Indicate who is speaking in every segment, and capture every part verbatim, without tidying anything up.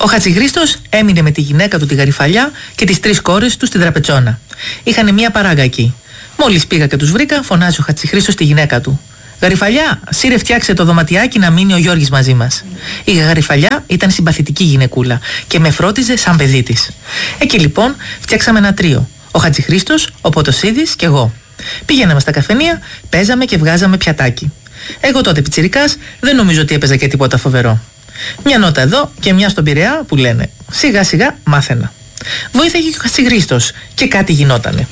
Speaker 1: Ο Χατζηχρήστος έμεινε με τη γυναίκα του τη Γαριφαλιά και τις τρεις κόρες του στην Τραπετσόνα. Είχανε μία παράγκα εκεί. Μόλις πήγα και τους βρήκα, φωνάζει ο Χατζηχρήστος τη γυναίκα του. Γαριφαλιά, σύρε φτιάξε το δωματιάκι να μείνει ο Γιώργης μαζί μας. Η Γαριφαλιά ήταν συμπαθητική γυναικούλα και με φρόντιζε σαν παιδί της. Εκεί λοιπόν φτιάξαμε ένα τρίο. Ο Χατζηχρήστος, ο Ποτοσίδης και εγώ. Πήγαιναμε στα καφενεία, παίζαμε και βγάζαμε πιατάκι. Εγώ τότε πιτσιρικάς δεν νομίζω ότι έπαιζα και τίποτα φοβερό. Μια νότα εδώ και μια στον Πειραιά που λένε σιγά σιγά μάθαινα. Βοήθαγε και ο Χατζηχρήστος και κάτι γινότανε.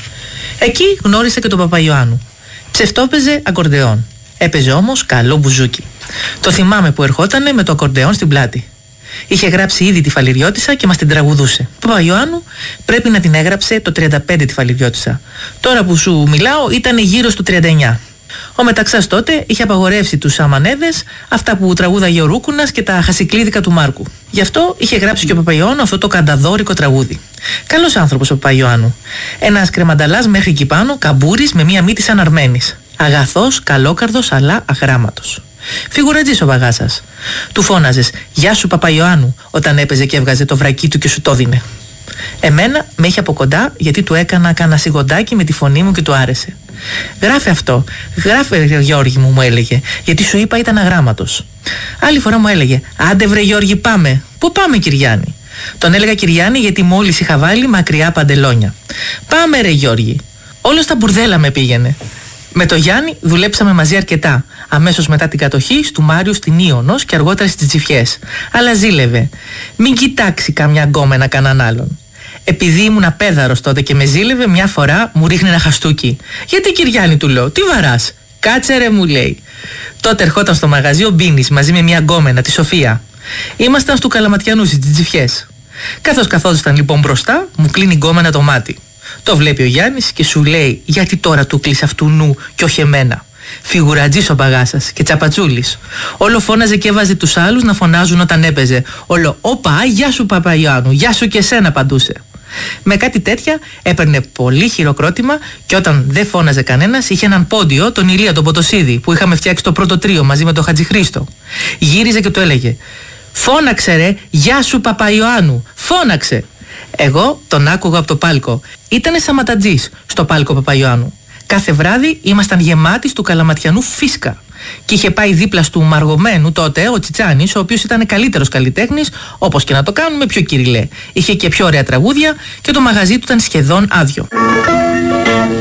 Speaker 1: Εκεί γνώρισα και τον Παπαϊωάννου. Ψευτόπαιζε ακορντεόν. Έπαιζε όμως καλό μπουζούκι. Το θυμάμαι που ερχότανε με το ακορντεόν στην πλάτη. Είχε γράψει ήδη τη Φαλιριώτισσα και μας την τραγουδούσε. Παπαϊωάννου πρέπει να την έγραψε το τριάντα πέντε τη Φαλιριώτισσα. Τώρα που σου μιλάω ήταν γύρω στο τριάντα εννιά. Ο Μεταξάς τότε είχε απαγορεύσει τους αμανέδες, αυτά που τραγούδαγε ο Ρούκουνας και τα χασικλίδικα του Μάρκου. Γι' αυτό είχε γράψει και ο Παπαϊωάννου αυτό το κανταδόρικο τραγούδι. Καλός άνθρωπος ο Παπαϊωάννου. Ένας κρεμανταλάς μέχρι εκεί πάνω, καμπούρης με μία μύτη σαν αρμένης. Αγαθός, καλόκαρδος αλλά αγράμματος. Φιγουρατζής ο Βαγάσας. Του φώναζες «Γεια σου Παπαϊωάννου» όταν έπαιζε και έβγαζε το βρακί του και σου το δίνε. Εμένα με είχε από κοντά γιατί του έκανα κάνα σιγοντάκι με τη φωνή μου και του άρεσε. «Γράφε αυτό, γράφε Γιώργη μου», μου έλεγε, γιατί σου είπα ήταν αγράμματος. Άλλη φορά μου έλεγε «Άντε βρε Γιώργη πάμε». «Πού πάμε Κυριάννη?» Τον έλεγα Κυριάννη γιατί μόλις είχα βάλει μακριά παντελόνια. «Πάμε ρε Γιώργη». Όλο στα μπουρδέλα με πήγαινε. Με το Γιάννη δουλέψαμε μαζί αρκετά. Αμέσως μετά την κατοχή του Μάριου στην Ήωνος και αργότερα στις Τζιφιές. Αλλά ζήλευε. Μην κοιτάξει καμιά γκόμενα κανέναν άλλον. Επειδή ήμουν απέδαρος τότε και με ζήλευε, μια φορά μου ρίχνει ένα χαστούκι. «Γιατί Κυριάννη» του λέω, «τι βαράς?» «Κάτσε ρε» μου λέει. Τότε ερχόταν στο μαγαζί ο Μπίνης μαζί με μια γκόμενα, τη Σοφία. Ήμασταν στου Καλαματιανού στις Τζιφιές. Καθώς καθόντουσαν λοιπόν μπροστά, μου κλείνει η γκόμενα το μάτι. Το βλέπει ο Γιάννης και σου λέει «Γιατί τώρα του κλείσει αυτού νου και όχι εμένα?» Φιγουρατζής ο Παγάσας και τσαπατσούλης. Όλο φώναζε και έβαζε τους άλλους να φωνάζουν όταν έπαιζε. Όλο «Όπα, γεια σου Παπαϊωάννου, γεια σου και εσένα» παντούσε. Με κάτι τέτοια έπαιρνε πολύ χειροκρότημα και όταν δεν φώναζε κανένας είχε έναν πόντιο, τον Ηλία τον Ποτοσίδη, που είχαμε φτιάξει το πρώτο τρίο μαζί με τον Χατζηχρήστο. Γύριζε και του έλεγε «Φώναξε ρε, γεια σου Παπαϊωάννου, φώναξε». Εγώ τον άκουγα από το πάλκο. Ήτανε σαματατζής στο πάλκο Παπαϊωάννου. Κάθε βράδυ ήμασταν γεμάτοι του Καλαματιανού φίσκα. Και είχε πάει δίπλα του Μαργωμένου τότε ο Τσιτσάνης, ο οποίος ήταν καλύτερος καλλιτέχνης, όπως και να το κάνουμε, πιο κυριλέ. Είχε και πιο ωραία τραγούδια και το μαγαζί του ήταν σχεδόν άδειο.